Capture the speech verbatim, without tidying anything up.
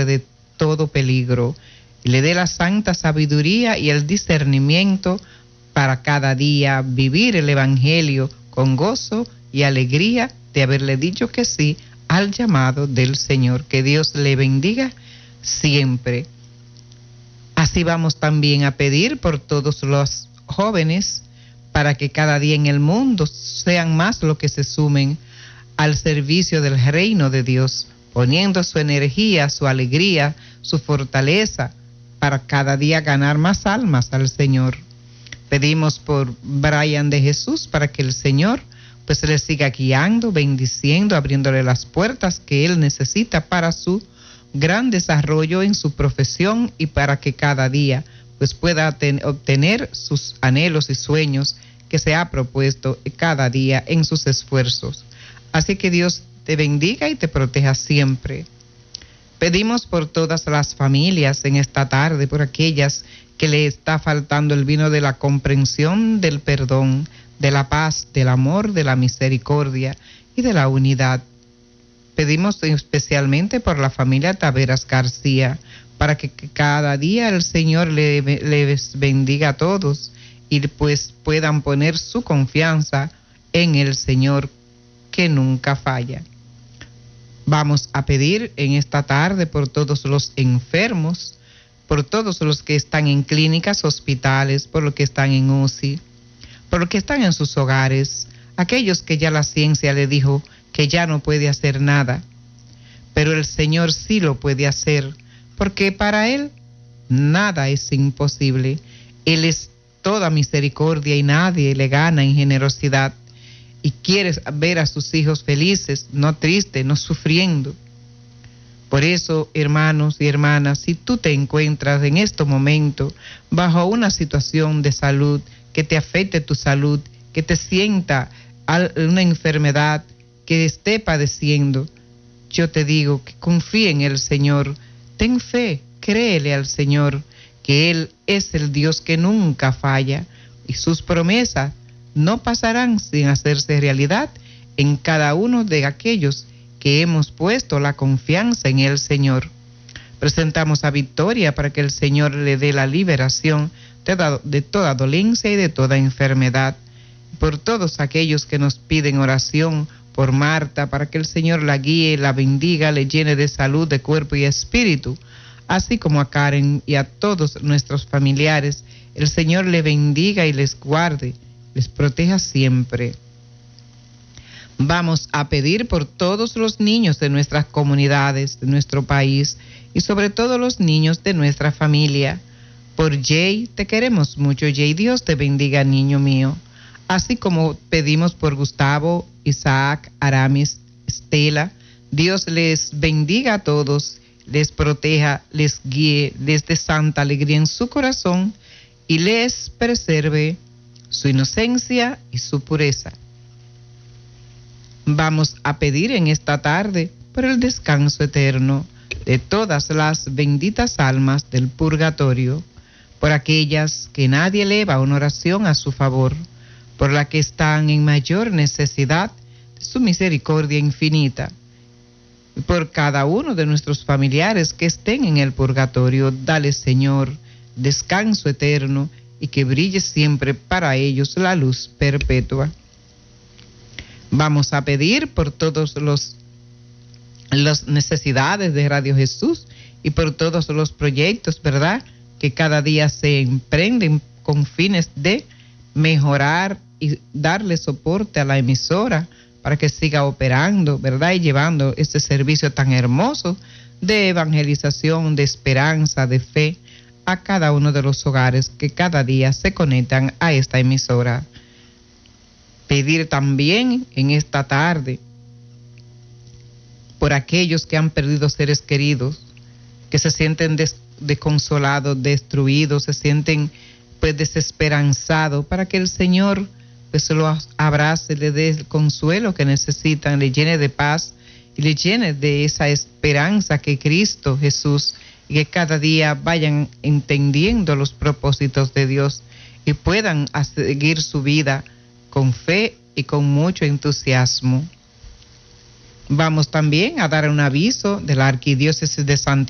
libre de todo peligro, y le dé la santa sabiduría y el discernimiento para cada día vivir el Evangelio con gozo y alegría de haberle dicho que sí al llamado del Señor. Que Dios le bendiga siempre. Así vamos también a pedir por todos los jóvenes para que cada día en el mundo sean más los que se sumen al servicio del reino de Dios, poniendo su energía, su alegría, su fortaleza para cada día ganar más almas al Señor. Pedimos por Brian de Jesús para que el Señor pues le siga guiando, bendiciendo, abriéndole las puertas que él necesita para su gran desarrollo en su profesión y para que cada día pues pueda ten, obtener sus anhelos y sueños que se ha propuesto cada día en sus esfuerzos. Así que Dios te bendiga y te proteja siempre. Pedimos por todas las familias en esta tarde, por aquellas que le está faltando el vino de la comprensión, del perdón, de la paz, del amor, de la misericordia y de la unidad. Pedimos especialmente por la familia Taveras García, para que cada día el Señor le, les bendiga a todos y pues puedan poner su confianza en el Señor que nunca falla. Vamos a pedir en esta tarde por todos los enfermos, por todos los que están en clínicas, hospitales, por los que están en U C I, por los que están en sus hogares, aquellos que ya la ciencia le dijo que ya no puede hacer nada, pero el Señor sí lo puede hacer, porque para Él nada es imposible. Él es toda misericordia y nadie le gana en generosidad, y quiere ver a sus hijos felices, no tristes, no sufriendo. Por eso, hermanos y hermanas, si tú te encuentras en este momento bajo una situación de salud que te afecte tu salud, que te sienta una enfermedad, que esté padeciendo, yo te digo que confíe en el Señor, ten fe, créele al Señor, que Él es el Dios que nunca falla y sus promesas no pasarán sin hacerse realidad en cada uno de aquellos que hemos puesto la confianza en el Señor. Presentamos a Victoria para que el Señor le dé la liberación de toda dolencia y de toda enfermedad. Por todos aquellos que nos piden oración, por Marta, para que el Señor la guíe, la bendiga, le llene de salud, de cuerpo y espíritu, así como a Karen y a todos nuestros familiares. El Señor le bendiga y les guarde, les proteja siempre. Vamos a pedir por todos los niños de nuestras comunidades, de nuestro país y sobre todo los niños de nuestra familia. Por Jay, te queremos mucho, Jay. Dios te bendiga, niño mío. Así como pedimos por Gustavo, Isaac, Aramis, Estela. Dios les bendiga a todos, les proteja, les guíe, les dé santa alegría en su corazón y les preserve su inocencia y su pureza. Vamos a pedir en esta tarde por el descanso eterno de todas las benditas almas del purgatorio, por aquellas que nadie eleva una oración a su favor, por las que están en mayor necesidad de su misericordia infinita, y por cada uno de nuestros familiares que estén en el purgatorio. Dale, Señor, descanso eterno y que brille siempre para ellos la luz perpetua. Vamos a pedir por todos los las necesidades de Radio Jesús y por todos los proyectos, ¿verdad?, que cada día se emprenden con fines de mejorar y darle soporte a la emisora para que siga operando, ¿verdad?, y llevando este servicio tan hermoso de evangelización, de esperanza, de fe a cada uno de los hogares que cada día se conectan a esta emisora. Pedir también en esta tarde por aquellos que han perdido seres queridos, que se sienten des- desconsolados, destruidos, se sienten pues desesperanzados, para que el Señor pues los abrace, le dé el consuelo que necesitan, le llene de paz y le llene de esa esperanza que Cristo Jesús, y que cada día vayan entendiendo los propósitos de Dios y puedan seguir su vida con fe y con mucho entusiasmo. Vamos también a dar un aviso de la Arquidiócesis de Santiago